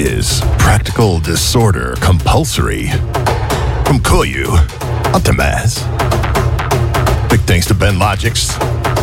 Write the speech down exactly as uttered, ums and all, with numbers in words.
is Practical Disorder Compulsory. From Koyu, Optimaz. Big thanks to Ben Logix,